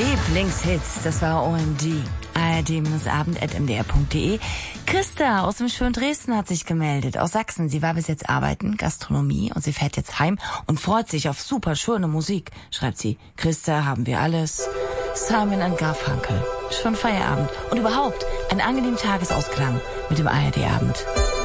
Lieblingshits, das war OMD. ard-abend@mdr.de. Christa aus dem schönen Dresden hat sich gemeldet, aus Sachsen. Sie war bis jetzt arbeiten, Gastronomie, und sie fährt jetzt heim und freut sich auf super schöne Musik. Schreibt sie, Christa, haben wir alles. Simon & Garfunkel. Schon Feierabend. Und überhaupt, einen angenehmen Tagesausklang mit dem ARD-Abend.